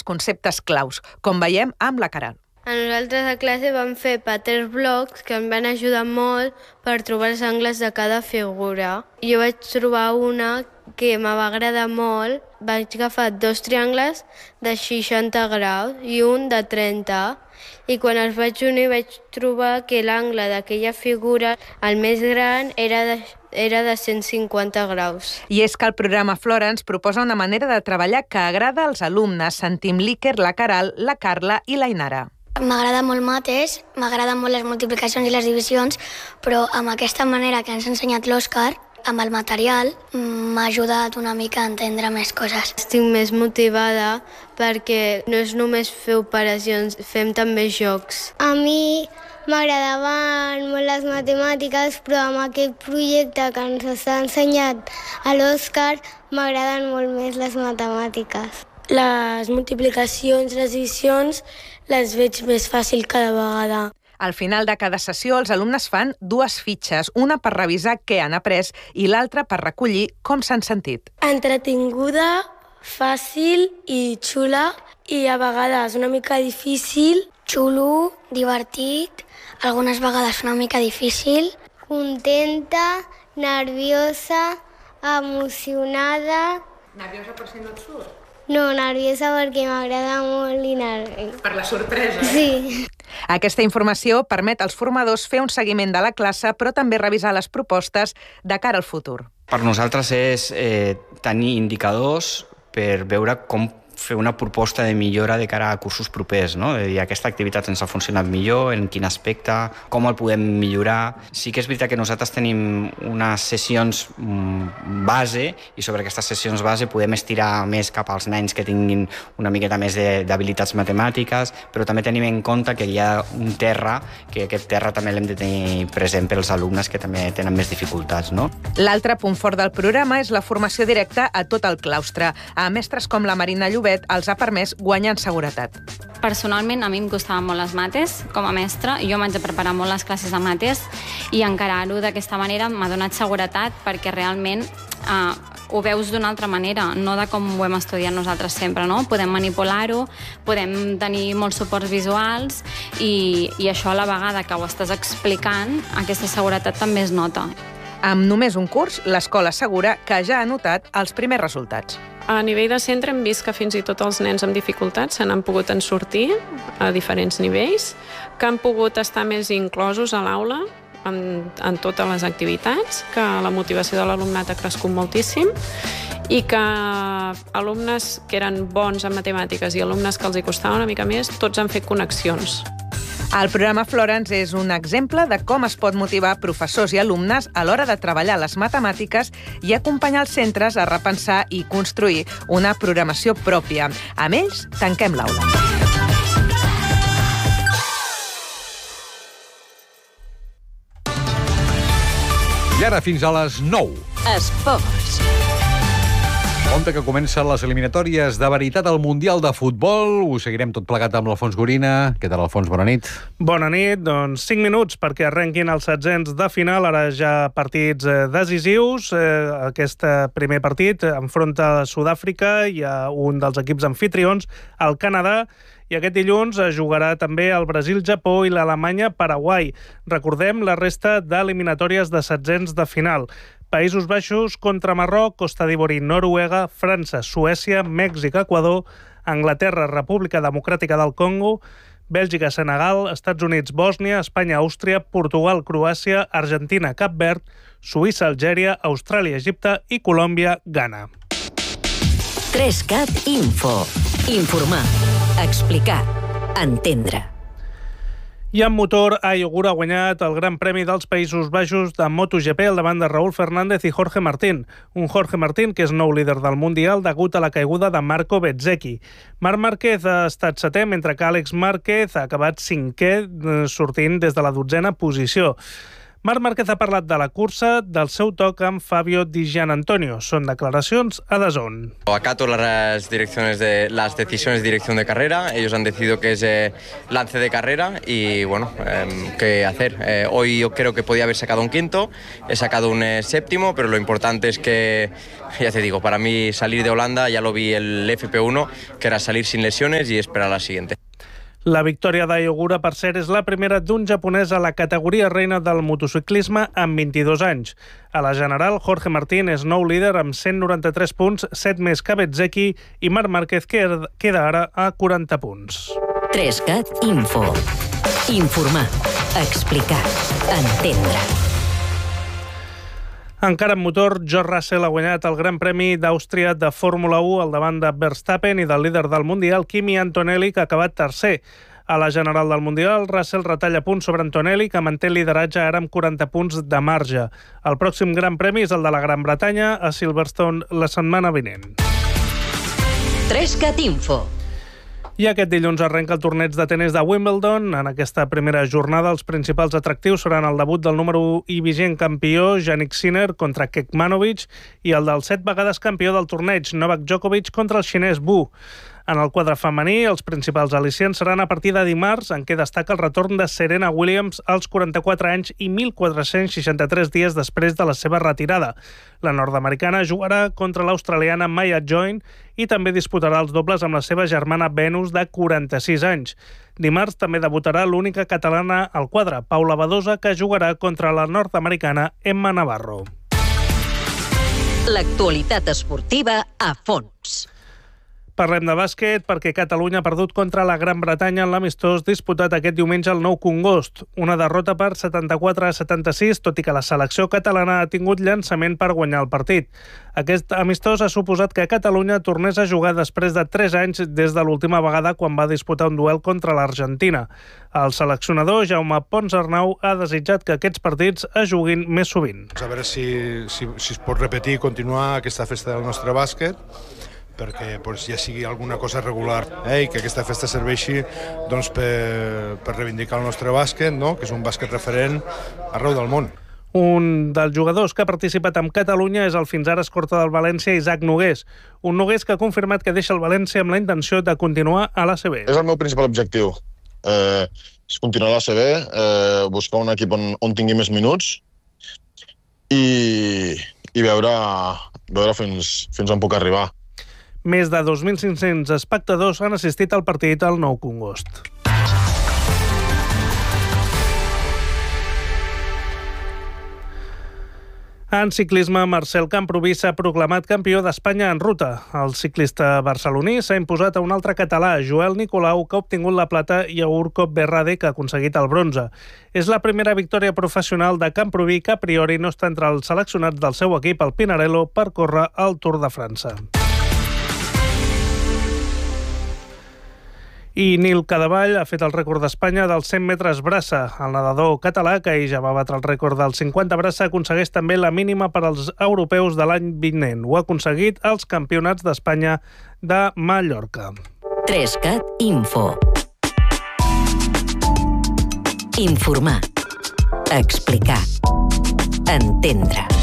conceptes claus, com veiem amb la Caral. A nosaltres a classe vam fer patterns blocs que em van ajudar molt per trobar els angles de cada figura. Jo vaig trobar una que me va agradar molt. Vaig agafar 2 triangles de 60 graus i un de 30. I quan els vaig unir vaig trobar que l'angle d'aquella figura, el més gran, era de 150 graus. I és que el programa Florence proposa una manera de treballar que agrada als alumnes. Sentim l'Iker, la Caral, la Carla i la Inara. M'agrada molt mates, m'agraden molt les multiplicacions i les divisions, però amb aquesta manera que ens ha ensenyat l'Òscar, amb el material, m'ha ajudat una mica a entendre més coses. Estic més motivada perquè no és només fer operacions, fem també jocs. A mi m'agradaven molt les matemàtiques, però amb aquest projecte que ens està ensenyat a l'Òscar m'agraden molt més les matemàtiques. Les multiplicacions, les divisions, les veig més fàcil cada vegada. Al final de cada sessió, els alumnes fan 2 fitxes, una per revisar què han après i l'altra per recollir com s'han sentit. Entretinguda, fàcil i xula, i a vegades una mica difícil. Xulo, divertit, algunes vegades una mica difícil. Contenta, nerviosa, emocionada. Nerviosa per si no et surt? No, nerviosa perquè m'agrada molt i Per la sorpresa, Sí. Aquesta informació permet als formadors fer un seguiment de la classe, però també revisar les propostes de cara al futur. Per nosaltres és tenir indicadors per veure com fer una proposta de millora de cara a cursos propers, no? De dir, aquesta activitat ens ha funcionat millor, en quin aspecte, com el podem millorar. Sí que és veritat que nosaltres tenim unes sessions base i sobre aquestes sessions base podem estirar més cap als nens que tinguin una miqueta més d'habilitats matemàtiques, però també tenim en compte que hi ha un terra, que aquest terra també l'hem de tenir present per als alumnes que també tenen més dificultats, no? L'altre punt fort del programa és la formació directa a tot el claustre. A mestres com la Marina Llobet els ha permès guanyar en seguretat. Personalment, a mi em costaven molt les mates com a mestra. Jo m'haig de preparar molt les classes de mates i encarar-ho d'aquesta manera m'ha donat seguretat perquè realment ho veus d'una altra manera, no de com ho hem estudiat nosaltres sempre, no? Podem manipular-ho, podem tenir molts suports visuals i això a la vegada que ho estàs explicant, aquesta seguretat també es nota. Amb només un curs, l'escola assegura que ja ha notat els primers resultats. A nivell de centre hem vist que fins i tot els nens amb dificultats se n'han pogut en sortir a diferents nivells, que han pogut estar més inclosos a l'aula en totes les activitats, que la motivació de l'alumnat ha crescut moltíssim i que alumnes que eren bons en matemàtiques i alumnes que els hi costava una mica més, tots han fet connexions. El programa Florence és un exemple de com es pot motivar professors i alumnes a l'hora de treballar les matemàtiques i acompanyar els centres a repensar i construir una programació pròpia. Amb ells, tanquem l'aula. I ara fins a les 9. Esports. Compte que comencen les eliminatòries de veritat al Mundial de Futbol. Ho seguirem tot plegat amb l'Alfons Gorina. Què tal, Alfons? Bona nit. Bona nit. Doncs 5 minuts perquè arrenquin els setzents de final. Ara ja partits decisius. Aquest primer partit enfronta Sud-àfrica i a un dels equips anfitrions, el Canadà. I aquest dilluns es jugarà també el Brasil-Japó i l'Alemanya-Paraguai. Recordem la resta d'eliminatòries de setzents de final. Països Baixos contra Marroc, Costa d'Ivori, Noruega, França, Suècia, Mèxic, Equador, Anglaterra, República Democràtica del Congo, Bèlgica, Senegal, Estats Units, Bòsnia, Espanya, Àustria, Portugal, Croàcia, Argentina, Cap Verd, Suïssa, Algèria, Austràlia, Egipte i Colòmbia, Ghana. 3CAT Info. Informar, explicar, entendre. I en motor, Ayogur ha guanyat el Gran Premi dels Països Baixos de MotoGP al davant de Raúl Fernández i Jorge Martín. Un Jorge Martín que és nou líder del Mundial degut a la caiguda de Marco Bezzecchi. Marc Márquez ha estat setè, mentre que Àlex Márquez ha acabat cinquè, sortint des de la 12a posició. Marc Márquez ha parlat de la cursa, del seu toc amb Fabio Di Gianantonio. Són declaracions a DAZN. Acato las decisiones de dirección de carrera. Ellos han decidido que es lance de carrera y bueno, ¿qué hacer? Hoy yo creo que podía haber sacado un quinto, he sacado un séptimo, pero lo importante es que, ya te digo, para mí salir de Holanda, ya lo vi el FP1, que era salir sin lesiones y esperar a la siguiente. La victòria d'Ayogura, per cert, és la primera d'un japonès a la categoria reina del motociclisme amb 22 anys. A la general, Jorge Martín és nou líder amb 193 punts, 7 més que Bezzecchi, i Marc Márquez queda ara a 40 punts. 3CAT Info. Informar, explicar, entendre. Encara en motor, George Russell ha guanyat el Gran Premi d'Àustria de Fórmula 1 al davant de Verstappen i del líder del Mundial, Kimi Antonelli, que ha acabat tercer. A la general del Mundial, Russell retalla punts sobre Antonelli, que manté el lideratge ara amb 40 punts de marge. El pròxim Gran Premi és el de la Gran Bretanya, a Silverstone, la setmana vinent. 3CAT Info. I aquest dilluns arrenca el torneig de tenis de Wimbledon. En aquesta primera jornada, els principals atractius seran el debut del número 1 i vigent campió, Jannik Sinner, contra Kekmanovic, i el del 7 vegades campió del torneig, Novak Djokovic, contra el xinès Wu. En el quadre femení, els principals al·licients seran a partir de dimarts, en què destaca el retorn de Serena Williams als 44 anys i 1.463 dies després de la seva retirada. La nord-americana jugarà contra l'australiana Maya Join i també disputarà els dobles amb la seva germana Venus, de 46 anys. Dimarts també debutarà l'única catalana al quadre, Paula Badosa, que jugarà contra la nord-americana Emma Navarro. L'actualitat esportiva a fons. Parlem de bàsquet perquè Catalunya ha perdut contra la Gran Bretanya en l'amistós disputat aquest diumenge al Nou Congost. Una derrota per 74-76, tot i que la selecció catalana ha tingut llançament per guanyar el partit. Aquest amistós ha suposat que Catalunya tornés a jugar després de 3 anys des de l'última vegada quan va disputar un duel contra l'Argentina. El seleccionador Jaume Ponsarnau ha desitjat que aquests partits es juguin més sovint. A veure si es pot repetir i continuar aquesta festa del nostre bàsquet, perquè ja sigui alguna cosa regular i que aquesta festa serveixi per reivindicar el nostre bàsquet, que és un bàsquet referent arreu del món. Un dels jugadors que ha participat amb Catalunya és el fins ara escorta del València, Isaac Nogués. Un Nogués que ha confirmat que deixa el València amb la intenció de continuar a l'ACB. És el meu principal objectiu. És continuar a l'ACB, buscar un equip on tingui més minuts i veure fins on puc arribar. Més de 2.500 espectadors han assistit al partit al Nou Congost. En ciclisme, Marcel Camprubí s'ha proclamat campió d'Espanya en ruta. El ciclista barceloní s'ha imposat a un altre català, Joel Nicolau, que ha obtingut la plata, i a Urko Berrade, que ha aconseguit el bronze. És la primera victòria professional de Camprubí, que a priori no està entre els seleccionats del seu equip, el Pinarello, per córrer el Tour de França. I Nil Cadevall ha fet el rècord d'Espanya dels 100 metres braça. El nedador català, que ja va batre el rècord dels 50 braça, aconsegueix també la mínima per als europeus de l'any vinent. Ho ha aconseguit als Campionats d'Espanya de Mallorca. 3CAT Info. Informar, explicar, entendre.